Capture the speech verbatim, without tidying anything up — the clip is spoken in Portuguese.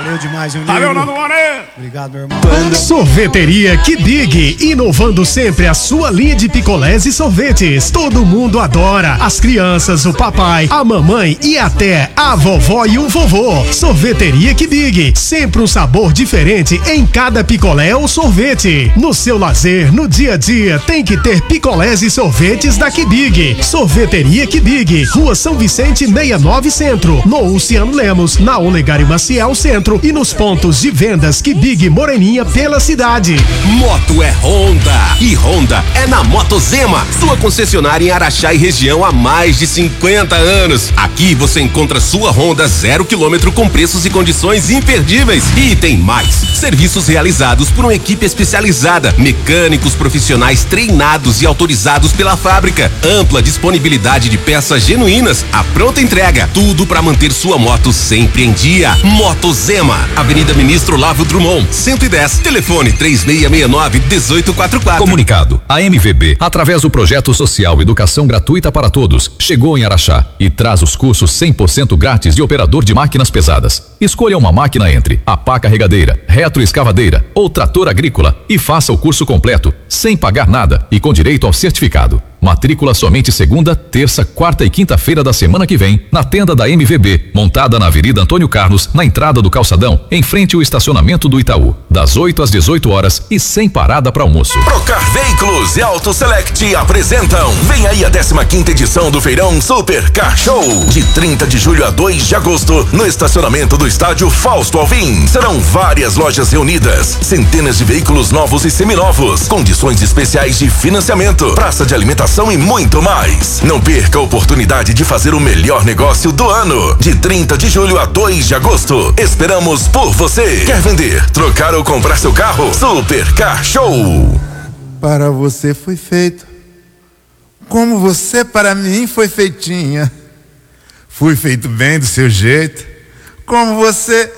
Valeu demais, meu Valeu, amigo. Nando Moreira. Obrigado, meu irmão. Sorveteria Que Big, inovando sempre a sua linha de picolés e sorvetes. Todo mundo adora. As crianças, o papai, a mamãe e até a vovó e o vovô. Sorveteria Que Big, sempre um sabor diferente em cada picolé ou sorvete. No seu lazer, no dia a dia, tem que ter picolés e sorvetes da Que Big. Sorveteria Que Big, Rua São Vicente sessenta e nove Centro, no Luciano Lemos, na Olegário Maciel Centro e nos pontos de vendas Que Big Moreninha pela cidade. Moto é Honda e Honda é na Motozema, sua concessionária em Araxá e região há mais de cinquenta anos. Aqui você encontra sua Honda zero quilômetro com preços e condições imperdíveis. E tem mais, serviços realizados por uma equipe especializada, mecânicos profissionais treinados e autorizados pela fábrica, ampla disponibilidade de peças genuínas, a pronta entrega, tudo para manter sua moto sempre em dia. Motozema, Avenida Ministro Lávio Drummond, cento e dez, telefone três seis seis nove, um oito quatro quatro. Comunicado: a M V B, através do projeto social Educação Gratuita para Todos, chegou em Araxá e traz os cursos cem por cento grátis de operador de máquinas pesadas. Escolha uma máquina entre a pá carregadeira, retroescavadeira ou trator agrícola e faça o curso completo, sem pagar nada e com direito ao certificado. Matrícula somente segunda, terça, quarta e quinta-feira da semana que vem, na tenda da M V B, montada na Avenida Antônio Carlos, na entrada do calçadão, em frente ao estacionamento do Itaú, das oito às dezoito horas e sem parada para almoço. Procar Veículos e Auto Select apresentam. Vem aí a décima quinta edição do Feirão Super Car Show, de trinta de julho a dois de agosto, no estacionamento do estádio Fausto Alvim. Serão várias lojas reunidas, centenas de veículos novos e seminovos, condições especiais de financiamento, praça de alimentação e muito mais. Não perca a oportunidade de fazer o melhor negócio do ano, de trinta de julho a dois de agosto. Esperamos por você. Quer vender, trocar ou comprar seu carro? Super Car Show. Para você foi feito, como você para mim foi feitinha. Fui feito bem do seu jeito, como você